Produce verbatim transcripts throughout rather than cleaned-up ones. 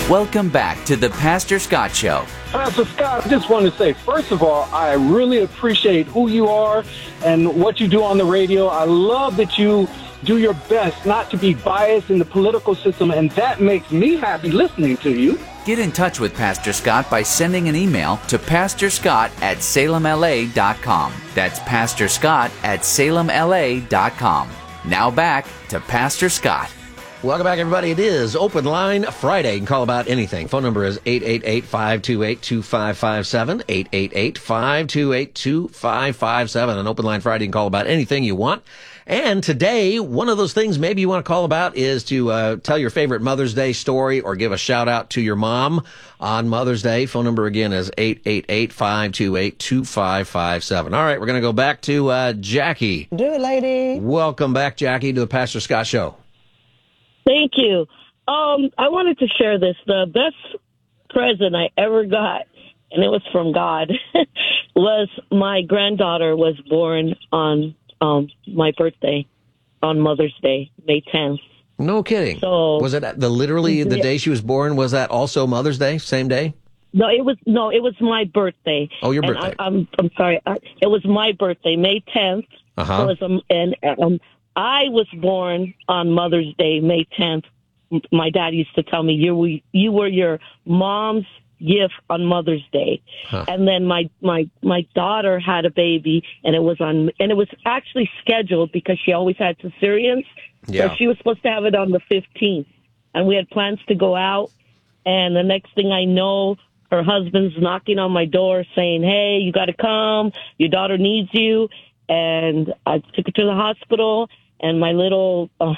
Welcome back to the Pastor Scott Show. Pastor Scott, I just want to say, first of all, I really appreciate who you are and what you do on the radio. I love that you do your best not to be biased in the political system, and that makes me happy listening to you. Get in touch with Pastor Scott by sending an email to pastor scott at salem l a dot com. That's pastor scott at salem l a dot com. Now back to Pastor Scott. Welcome back, everybody. It is Open Line Friday. You can call about anything. Phone number is eight eight eight, five two eight, two five five seven, eight eight eight, five two eight, two five five seven. On Open Line Friday, you can call about anything you want. And today, one of those things maybe you want to call about is to uh, tell your favorite Mother's Day story or give a shout-out to your mom on Mother's Day. Phone number again is eight eight eight, five two eight, two five five seven. All right, we're going to go back to uh, Jackie. Do it, lady. Welcome back, Jackie, to the Pastor Scott Show. Thank you. Um, I wanted to share this. The best present I ever got, and it was from God, was my granddaughter was born on um, my birthday, on Mother's Day, May tenth. No kidding. So was it the literally the yeah. day she was born? Was that also Mother's Day? Same day? No, it was no, it was my birthday. Oh, your And birthday. I, I'm I'm sorry. I, it was my birthday, May tenth. Uh-huh. So it was, um, and um, I was born on Mother's Day, May tenth. My dad used to tell me you were you were your mom's gift on Mother's Day. Huh. And then my my my daughter had a baby, and it was on and it was actually scheduled because she always had cesareans. Yeah. So she was supposed to have it on the fifteenth, and we had plans to go out. And the next thing I know, her husband's knocking on my door saying, "Hey, you got to come. Your daughter needs you." And I took her to the hospital. And my little, uh,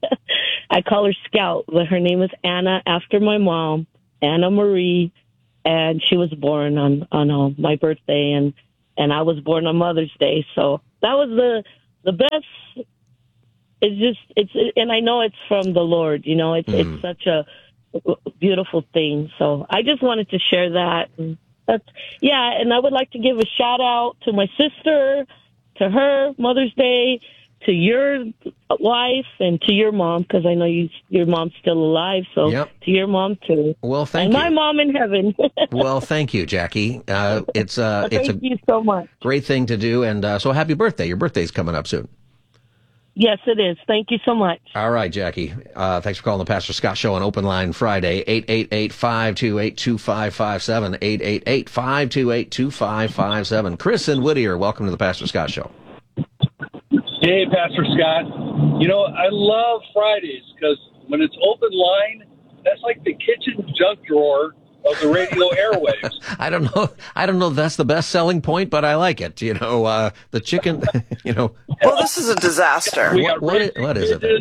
I call her Scout, but her name is Anna, after my mom, Anna Marie, and she was born on on uh, my birthday, and and I was born on Mother's Day. So that was the the best. It's just it's, and I know it's from the Lord. You know, it's mm. it's such a beautiful thing. So I just wanted to share that. And that's yeah, and I would like to give a shout out to my sister, to her Mother's Day, to your wife, and to your mom, because I know you, your mom's still alive. So yep. to your mom too. Well, thank and you. My mom in heaven. Well, thank you, Jackie. Uh, it's uh, thank it's a you so much. Great thing to do, and uh, so happy birthday! Your birthday's coming up soon. Yes, it is. Thank you so much. All right, Jackie. Uh, thanks for calling the Pastor Scott Show on Open Line Friday. eight eight eight, five two eight, two five five seven. eight eight eight, five two eight, two five five seven. Chris in Whittier, welcome to the Pastor Scott Show. Hey, Pastor Scott. You know, I love Fridays because when it's open line, that's like the kitchen junk drawer of the radio airwaves. I don't know. I don't know if that's the best selling point, but I like it. You know, uh, the chicken, you know. Well, this is a disaster. We What, got what, is, what is it then?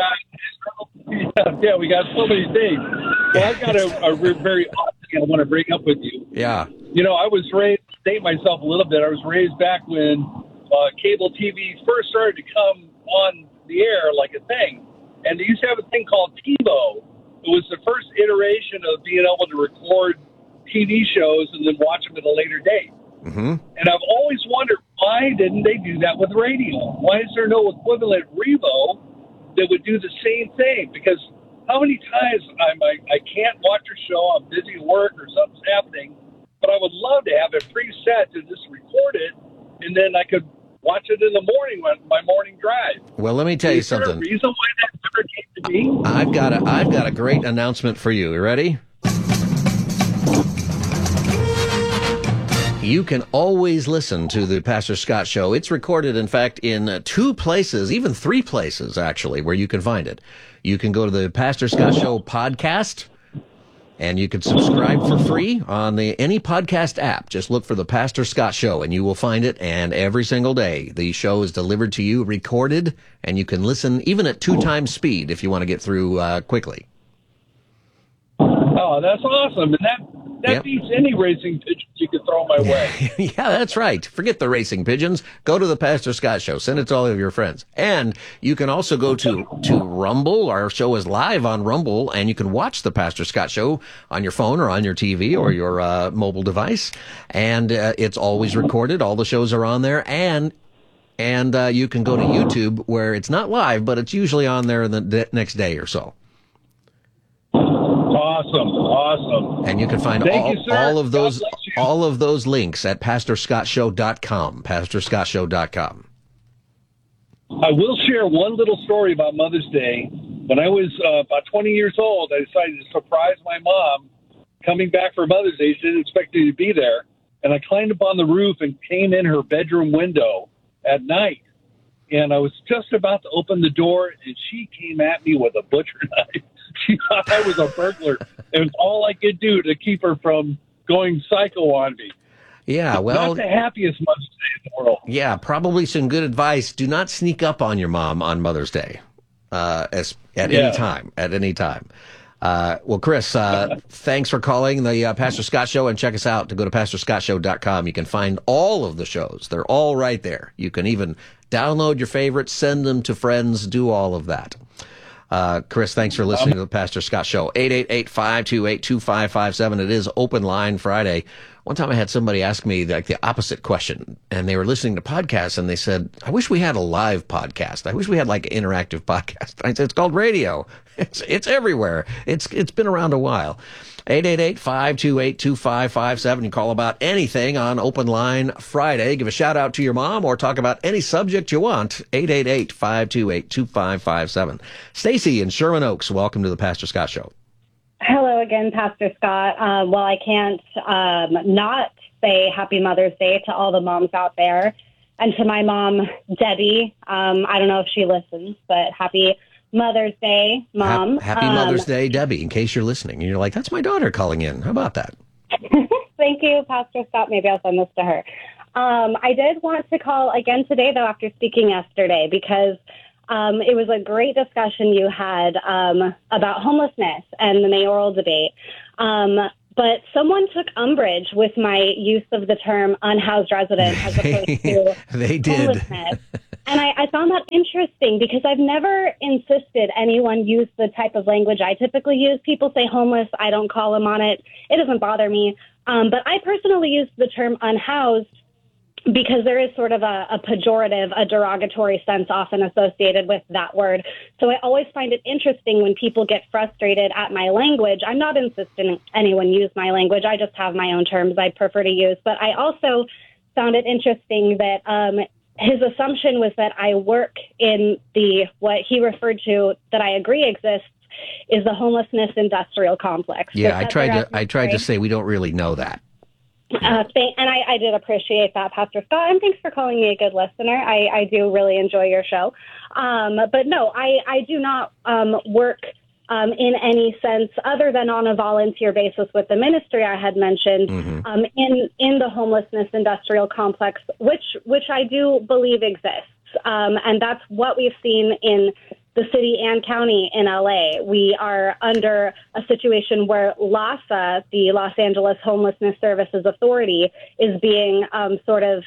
We got, yeah, yeah, we got so many things. Well, I've got a, a very odd thing I want to bring up with you. Yeah. You know, I was raised, state myself a little bit, I was raised back when uh, cable T V first started to come on the air like a thing. And they used to have a thing called TiVo. It was the first iteration of being able to record T V shows and then watch them at a later date. Mm-hmm. And I've always wondered, why didn't they do that with radio? Why is there no equivalent Revo that would do the same thing? Because how many times I'm, I, I can't watch a show, I'm busy at work or something's happening, but I would love to have it preset to just record it, and then I could watch it in the morning on my morning drive. Well, let me tell you Is there something. a reason why that never came to be? I've got a I've got a great announcement for you. You ready? You can always listen to the Pastor Scott Show. It's recorded, in fact, in uh, two places, even three places, actually, where you can find it. You can go to the Pastor Scott Show podcast, and you can subscribe for free on the any podcast app. Just look for the Pastor Scott Show, and you will find it. And every single day, the show is delivered to you, recorded, and you can listen even at two times speed if you want to get through uh, quickly. Oh, that's awesome. And that, that Yep. beats any racing pigeons you could throw my way. Yeah, that's right. Forget the racing pigeons. Go to the Pastor Scott Show. Send it to all of your friends. And you can also go to, to Rumble. Our show is live on Rumble, and you can watch the Pastor Scott Show on your phone or on your T V or your uh, mobile device. And uh, it's always recorded. All the shows are on there. And and uh, you can go to YouTube, where it's not live, but it's usually on there the d- next day or so. Awesome, awesome. And you can find Thank all, you, sir. all of God those bless you. all of those links at pastor scott show dot com. pastor scott show dot com. I will share one little story about Mother's Day. When I was uh, about twenty years old, I decided to surprise my mom coming back for Mother's Day. She didn't expect me to be there. And I climbed up on the roof and came in her bedroom window at night. And I was just about to open the door, and she came at me with a butcher knife. She thought I was a burglar. It was all I could do to keep her from going psycho on me. Yeah, well, Not the happiest Mother's Day in the world. yeah, probably some good advice. Do not sneak up on your mom on Mother's Day, uh, as at Yeah. any time. At any time. Uh, well, Chris, uh, thanks for calling the uh, Pastor Scott Show, and check us out to go to pastor scott show dot com. You can find all of the shows. They're all right there. You can even download your favorites, send them to friends, do all of that. Uh, Chris, thanks for listening to the Pastor Scott Show. eight eight eight, five two eight, two five five seven. It is Open Line Friday. One time I had somebody ask me like the opposite question, and they were listening to podcasts, and they said, I wish we had a live podcast. I wish we had like an interactive podcast. I said, it's called radio. It's, it's everywhere. It's, it's been around a while. eight eight eight, five two eight, two five five seven. You call about anything on Open Line Friday. Give a shout out to your mom or talk about any subject you want. eight eight eight, five two eight, two five five seven. Stacy in Sherman Oaks, welcome to the Pastor Scott Show. Hello again, Pastor Scott. Um, well, I can't um, not say Happy Mother's Day to all the moms out there. And to my mom, Debbie. Um, I don't know if she listens, but happy Mother's Day, Mom. Ha- happy um, Mother's Day, Debbie, in case you're listening. And you're like, that's my daughter calling in. How about that? Thank you, Pastor Scott. Maybe I'll send this to her. Um, I did want to call again today, though, after speaking yesterday, because um, it was a great discussion you had um, about homelessness and the mayoral debate. Um, but someone took umbrage with my use of the term unhoused resident as opposed to they did. homelessness. And I, I found that interesting because I've never insisted anyone use the type of language I typically use. People say homeless. I don't call them on it. It doesn't bother me. Um, but I personally use the term unhoused because there is sort of a, a pejorative, a derogatory sense often associated with that word. So I always find it interesting when people get frustrated at my language. I'm not insisting anyone use my language. I just have my own terms I prefer to use. But I also found it interesting that um, his assumption was that I work in the, what he referred to, that I agree exists, is the homelessness industrial complex. Yeah, I That's tried what to I tried to say we don't really know that. Uh, thank, and I, I did appreciate that, Pastor Scott, and thanks for calling me a good listener. I, I do really enjoy your show. Um, but no, I, I do not um, work um, in any sense other than on a volunteer basis with the ministry I had mentioned Mm-hmm. um, in in the homelessness industrial complex, which which I do believe exists, um, and that's what we've seen in the city and county in L A. We are under a situation where LAHSA, the Los Angeles Homelessness Services Authority, is being um, sort of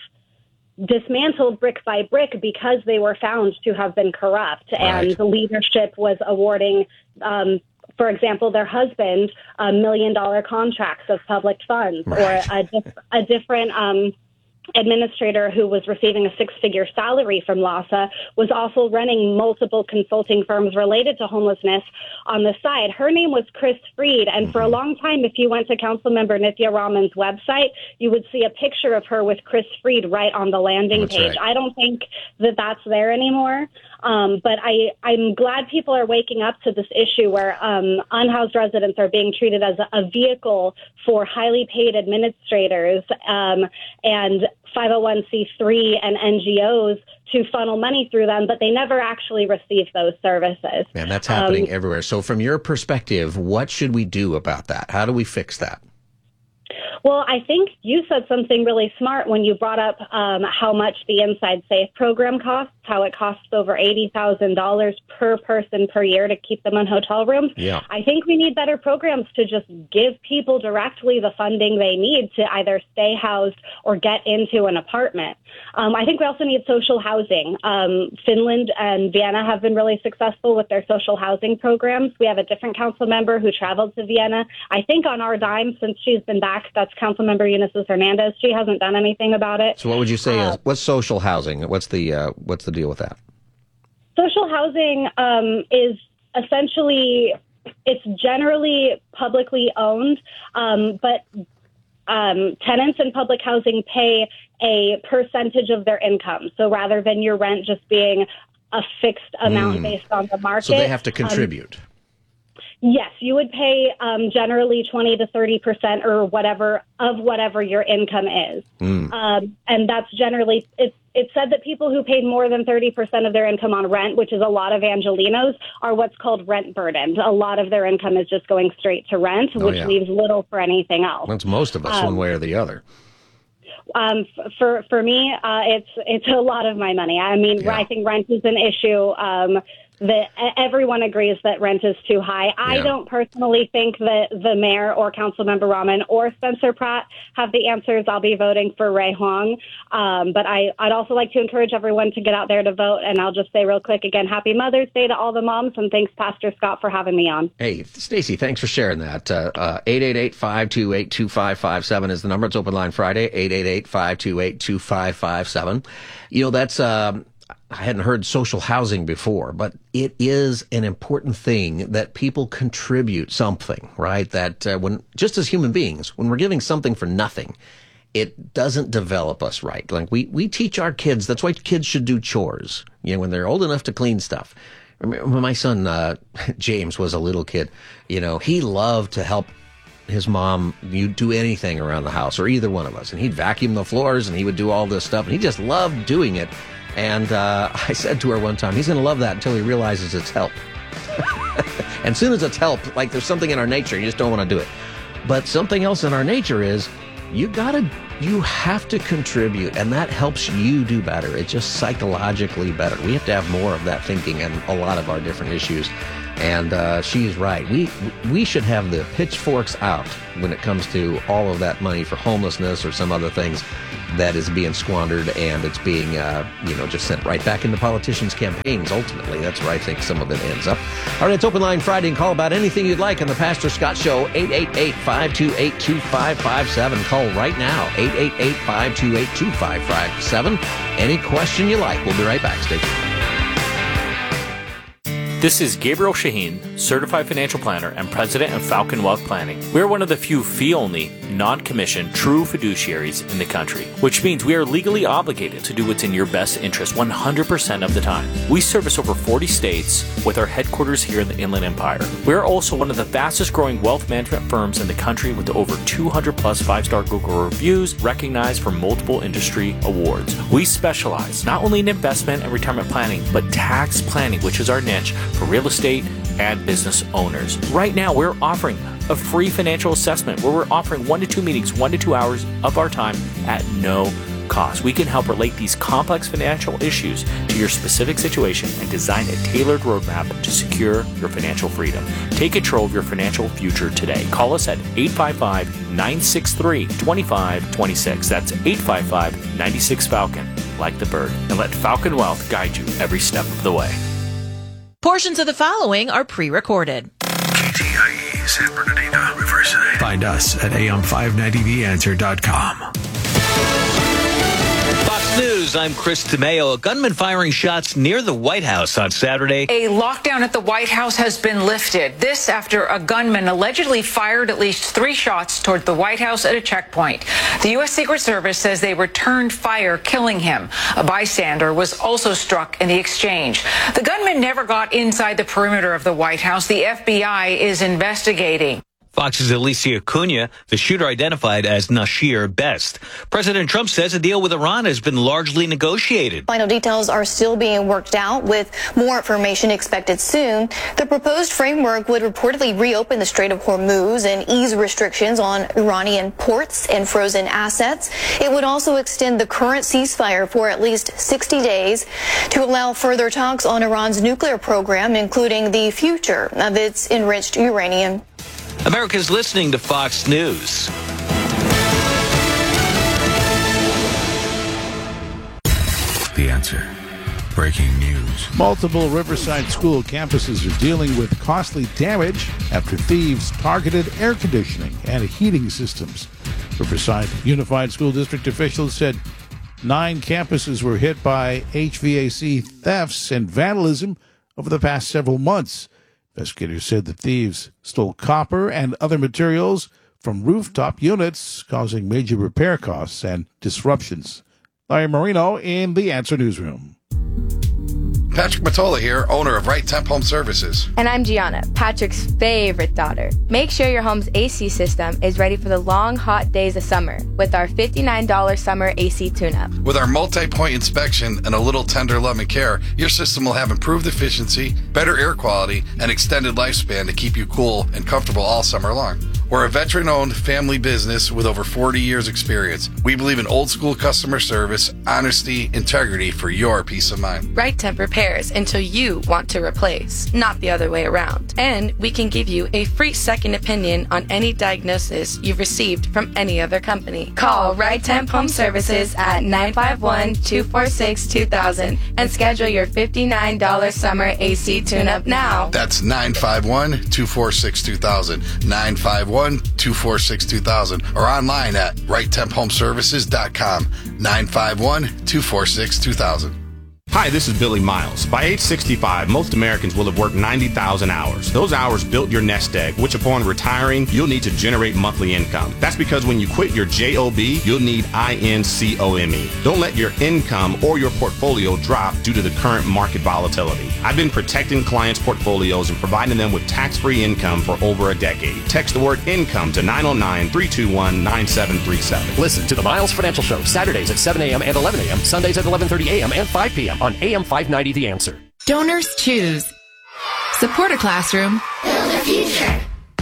dismantled brick by brick because they were found to have been corrupt. Right. And the leadership was awarding, um, for example, their husband a million dollar contracts of public funds, Right. or a, dif- a different um, administrator who was receiving a six-figure salary from LAHSA was also running multiple consulting firms related to homelessness on the side. Her name was Chris Freed, and for a long time, if you went to Councilmember Nithya Raman's website, you would see a picture of her with Chris Freed right on the landing That's page. right. I don't think that that's there anymore, um, but I, I'm glad people are waking up to this issue where um, unhoused residents are being treated as a, a vehicle for highly paid administrators um, and five oh one c three and N G Os to funnel money through them, but they never actually receive those services. Man, that's happening Um, everywhere. So from your perspective, what should we do about that? How do we fix that? Well, I think you said something really smart when you brought up um, how much the Inside Safe program costs, how it costs over eighty thousand dollars per person per year to keep them in hotel rooms. Yeah. I think we need better programs to just give people directly the funding they need to either stay housed or get into an apartment. Um, I think we also need social housing. Um, Finland and Vienna have been really successful with their social housing programs. We have a different council member who traveled to Vienna, I think on our dime since she's been back. That's Councilmember Unisys Hernandez. She hasn't done anything about it. So what would you say Uh, is what's social housing? What's the uh, what's the deal with that? Social housing um, is essentially it's generally publicly owned, um, but um, tenants in public housing pay a percentage of their income. So rather than your rent just being a fixed amount mm. based on the market. So they have to contribute. Um, Yes, you would pay um, generally twenty to thirty percent or whatever of whatever your income is. Mm. Um, and that's generally, it's, it's said that people who paid more than thirty percent of their income on rent, which is a lot of Angelenos, are what's called rent burdened. A lot of their income is just going straight to rent, oh, which yeah. leaves little for anything else. That's most of us, um, one way or the other. Um, for for me, uh, it's it's a lot of my money. I mean, yeah. I think rent is an issue. Um, that everyone agrees that rent is too high. I yeah. don't personally think that the mayor or Councilmember Rahman or Spencer Pratt have the answers. I'll be voting for Ray Huang. Um, but I, I'd also like to encourage everyone to get out there to vote. And I'll just say real quick again, happy Mother's Day to all the moms. And thanks, Pastor Scott, for having me on. Hey, Stacey, thanks for sharing that. Uh, uh, eight eight eight, five two eight, two five five seven is the number. It's Open Line Friday, eight eight eight, five two eight, two five five seven. You know, that's... Um, I hadn't heard social housing before, but it is an important thing that people contribute something, right? That uh, when, just as human beings, when we're giving something for nothing, it doesn't develop us right. Like we, we teach our kids, that's why kids should do chores, you know, when they're old enough to clean stuff. Remember when my son, uh, James was a little kid, you know, he loved to help his mom, you'd do anything around the house, or either one of us. And he'd vacuum the floors and he would do all this stuff. And he just loved doing it. And uh, I said to her one time, he's going to love that until he realizes it's help. And as soon as it's help, like there's something in our nature, you just don't want to do it. But something else in our nature is you gotta, you have to contribute, and that helps you do better. It's just psychologically better. We have to have more of that thinking in a lot of our different issues. And uh, she's right. We we should have the pitchforks out when it comes to all of that money for homelessness or some other things that is being squandered, and it's being, uh, you know, just sent right back into politicians' campaigns. Ultimately, that's where I think some of it ends up. All right, it's Open Line Friday, and call about anything you'd like on the Pastor Scott Show. eight eight eight, five two eight, two five five seven. Call right now. eight eight eight, five two eight, two five five seven. Any question you like. We'll be right back. Stay tuned. This is Gabriel Shaheen, Certified Financial Planner and President of Falcon Wealth Planning. We are one of the few fee-only, non-commissioned, true fiduciaries in the country, which means we are legally obligated to do what's in your best interest one hundred percent of the time. We service over forty states with our headquarters here in the Inland Empire. We are also one of the fastest-growing wealth management firms in the country with over two hundred plus five-star Google reviews recognized for multiple industry awards. We specialize not only in investment and retirement planning, but tax planning, which is our niche for real estate and business owners. Right now, we're offering a free financial assessment where we're offering one to two meetings, one to two hours of our time at no cost. We can help relate these complex financial issues to your specific situation and design a tailored roadmap to secure your financial freedom. Take control of your financial future today. Call us at eight five five, nine six three, two five two six. That's eight five five, nine six, Falcon, like the bird. And let Falcon Wealth guide you every step of the way. Portions of the following are pre-recorded. K T I E San Bernardino, Riverside. Find us at A M five ninety the answer dot com. Fox News, I'm Chris DeMeo. A gunman firing shots near the White House on Saturday. A lockdown at the White House has been lifted. This after a gunman allegedly fired at least three shots toward the White House at a checkpoint. The U S Secret Service says they returned fire, killing him. A bystander was also struck in the exchange. The gunman never got inside the perimeter of the White House. The F B I is investigating. Fox's Alicia Cunha, the shooter identified as Nasir Best. President Trump says a deal with Iran has been largely negotiated. Final details are still being worked out, with more information expected soon. The proposed framework would reportedly reopen the Strait of Hormuz and ease restrictions on Iranian ports and frozen assets. It would also extend the current ceasefire for at least sixty days to allow further talks on Iran's nuclear program, including the future of its enriched uranium. America's listening to Fox News. The Answer. Breaking news. Multiple Riverside school campuses are dealing with costly damage after thieves targeted air conditioning and heating systems. Riverside Unified School District officials said nine campuses were hit by H V A C thefts and vandalism over the past several months. Investigators said the thieves stole copper and other materials from rooftop units, causing major repair costs and disruptions. Larry Marino in the Answer Newsroom. Patrick Matola here, owner of Right Temp Home Services. And I'm Gianna, Patrick's favorite daughter. Make sure your home's A C system is ready for the long, hot days of summer with our fifty-nine dollars summer A C tune-up. With our multi-point inspection and a little tender love and care, your system will have improved efficiency, better air quality, and extended lifespan to keep you cool and comfortable all summer long. We're a veteran-owned family business with over forty years experience. We believe in old-school customer service, honesty, integrity for your peace of mind. Right Temp repairs until you want to replace, not the other way around. And we can give you a free second opinion on any diagnosis you've received from any other company. Call Right Temp Home Services at nine five one, two four six, two thousand and schedule your fifty-nine dollars summer A C tune-up now. That's nine five one, two four six, two thousand, nine five one, two four six, two thousand, or online at right temp home services dot com, nine five one, two four six, two thousand. Hi, this is Billy Miles. By age sixty-five, most Americans will have worked ninety thousand hours. Those hours built your nest egg, which upon retiring, you'll need to generate monthly income. That's because when you quit your job, you'll need income. Don't let your income or your portfolio drop due to the current market volatility. I've been protecting clients' portfolios and providing them with tax-free income for over a decade. Text the word income to nine oh nine, three two one, nine seven three seven. Listen to the Miles Financial Show, Saturdays at seven a.m. and eleven a.m., Sundays at eleven thirty a.m. and five p.m. on A M five ninety The Answer. Donors choose. Support a classroom. Build a future.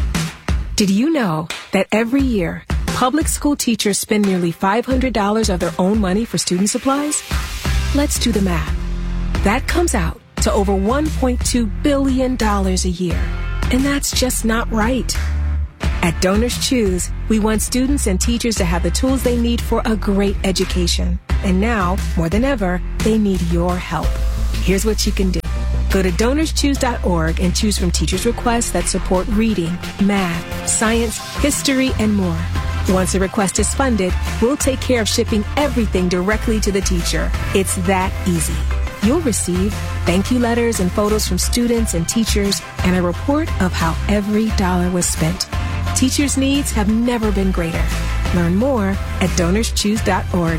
Did you know that every year, public school teachers spend nearly five hundred dollars of their own money for student supplies? Let's do the math. That comes out to over one point two billion dollars a year. And that's just not right. At Donors Choose, we want students and teachers to have the tools they need for a great education. And now, more than ever, they need your help. Here's what you can do. Go to donors choose dot org and choose from teachers' requests that support reading, math, science, history, and more. Once a request is funded, we'll take care of shipping everything directly to the teacher. It's that easy. You'll receive thank you letters and photos from students and teachers and a report of how every dollar was spent. Teachers' needs have never been greater. Learn more at donors choose dot org.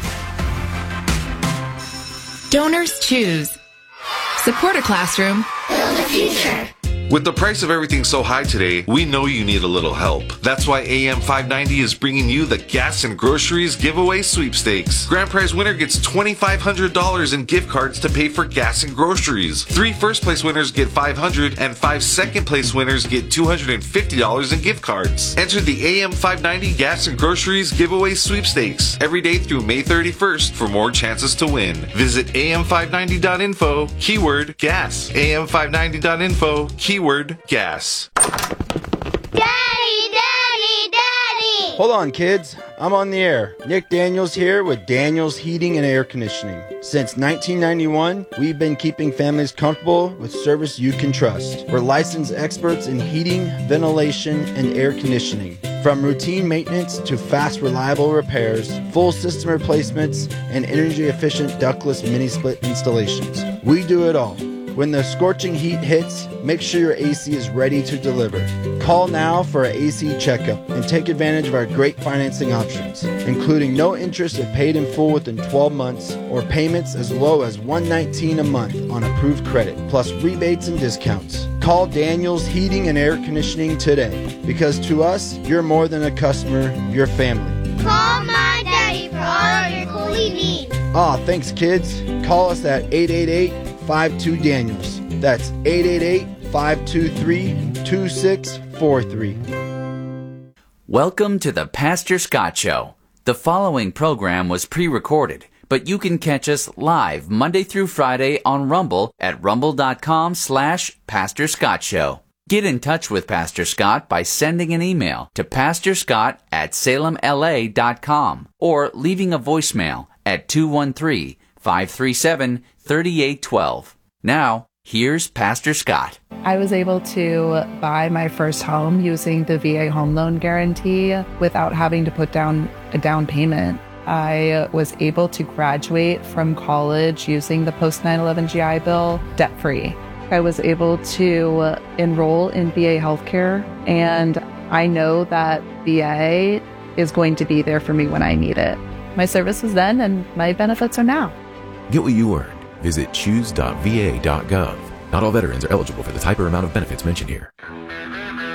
Donors Choose. Support a classroom. Build a future. With the price of everything so high today, we know you need a little help. That's why A M five ninety is bringing you the Gas and Groceries Giveaway Sweepstakes. Grand prize winner gets two thousand five hundred dollars in gift cards to pay for gas and groceries. Three first place winners get five hundred dollars and five second place winners get two hundred fifty dollars in gift cards. Enter the A M five ninety Gas and Groceries Giveaway Sweepstakes every day through May thirty-first for more chances to win. Visit A M five ninety dot info, keyword gas. A M five ninety dot info, keyword Keyword gas. Daddy, Daddy, Daddy! Hold on, kids. I'm on the air. Nick Daniels here with Daniels Heating and Air Conditioning. Since nineteen ninety-one, we've been keeping families comfortable with service you can trust. We're licensed experts in heating, ventilation, and air conditioning. From routine maintenance to fast, reliable repairs, full system replacements, and energy-efficient ductless mini-split installations. We do it all. When the scorching heat hits, make sure your A C is ready to deliver. Call now for an A C checkup and take advantage of our great financing options, including no interest if paid in full within twelve months or payments as low as one hundred nineteen dollars a month on approved credit, plus rebates and discounts. Call Daniels Heating and Air Conditioning today, because to us, you're more than a customer, you're family. Call my daddy for all of your cooling needs. Aw, thanks kids. Call us at eight eight eight, five two, Daniels. That's eight eight eight, five two three, two six four three. Welcome to the Pastor Scott Show. The following program was pre-recorded, but you can catch us live Monday through Friday on Rumble at rumble.com slash Pastor Scott Show. Get in touch with Pastor Scott by sending an email to pastorscott at salem l a dot com or leaving a voicemail at two one three, five three seven, three eight one two. Now, here's Pastor Scott. I was able to buy my first home using the V A home loan guarantee without having to put down a down payment. I was able to graduate from college using the post nine eleven G I Bill debt-free. I was able to enroll in V A healthcare, and I know that V A is going to be there for me when I need it. My service was then, and my benefits are now. Get what you earned. Visit choose dot v a dot gov. Not all veterans are eligible for the type or amount of benefits mentioned here.